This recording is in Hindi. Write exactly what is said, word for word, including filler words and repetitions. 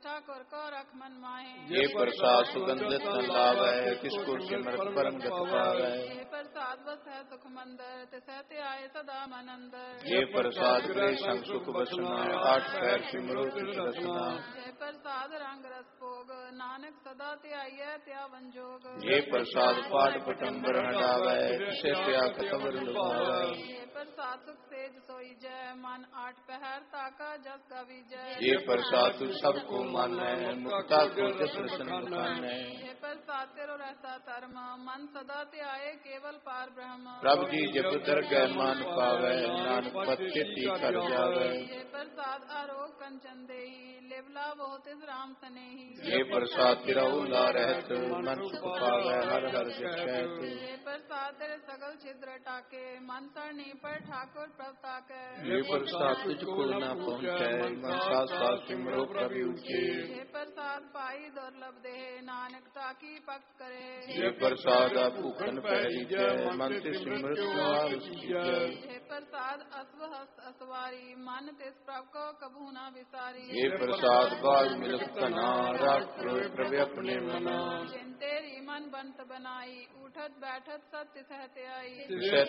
ठाकुर को रख मन माहे। ये प्रसाद सुगंधित न लावै किसको सिमरत परम गत पावै। ये प्रसाद बस है सुख मंदर तिसहते आए सदा मन अंदर। ये प्रसाद गृह संग सुख बसना आठ पैर सिमरो तिस रसना। ये प्रसाद रंग रस भोग नानक सदा त्याय त्यावन जोग। ये प्रसाद पाठ पटम्बर हटावै से त्या कतवर लुभावै। ये प्रसाद सुख सेज सोई जय मन आठ पहर ताका जस गवि जय। ये प्रसाद तू सबको मानै मुक्ता को जस रसन बखानै। ये प्रसाद तेरो रहता धर्म मन सदा त्याय केवल पार ब्रह्म। प्रभु जी जब दरगह मान पावै नानक पद चित्ती कर जावै। ये प्रसाद आरोग कंचन देही लेवला वो तिस राम सनेही। ये प्रसाद तेरा उल्ला रहत मन सुख पावै हर हर जक्षैत। ये प्रसाद तेरे सगल छिद्र टाके मन सरनी पर ठाकुर प्रभ ताकै। ये प्रसाद तुझको न पहुँचै मन साथ साथ सिमरो प्रभु ऊंचे। ये प्रसाद पाई दुर्लभ देह नानक ताकी पक्ष करे। ये प्रसाद भूखन पहरी जय मन ते सिमरत सवार जय। ये प्रसाद अश्व हस्त असवारी मन तिस प्रभ को कभू न विसारी। ये प्रसाद बाल मिलत कना राख प्रभु अपने मना। जिन तेरी मन बंत बनाई उठत बैठत सत्य सहते आई।